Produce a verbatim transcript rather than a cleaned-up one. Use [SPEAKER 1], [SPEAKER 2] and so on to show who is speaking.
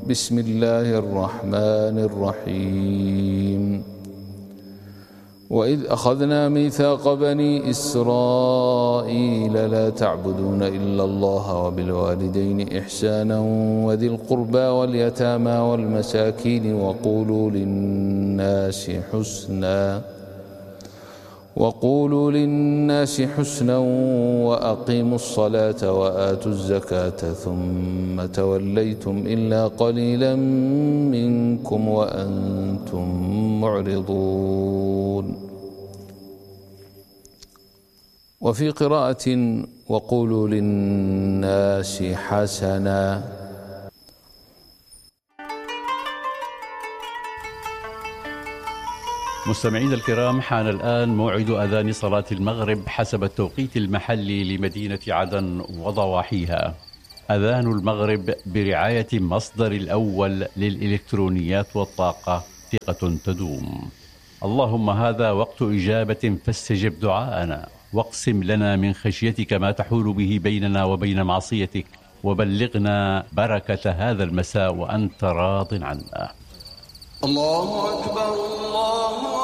[SPEAKER 1] بسم الله الرحمن الرحيم وإذ أخذنا ميثاق بني إسرائيل لا تعبدون إلا الله وبالوالدين إحسانا وذي القربى واليتامى والمساكين وقولوا للناس حسنا وقولوا للناس حسنا وأقيموا الصلاة وآتوا الزكاة ثم توليتم إلا قليلا منكم وأنتم معرضون. وفي قراءة وقولوا للناس حسنا.
[SPEAKER 2] مستمعين الكرام، حان الآن موعد أذان صلاة المغرب حسب التوقيت المحلي لمدينة عدن وضواحيها. أذان المغرب برعاية مصدر الأول للإلكترونيات والطاقة، ثقة تدوم. اللهم هذا وقت إجابة فاستجب دعاءنا، واقسم لنا من خشيتك ما تحول به بيننا وبين معصيتك، وبلغنا بركة هذا المساء وأنت راض عنا.
[SPEAKER 3] الله أكبر الله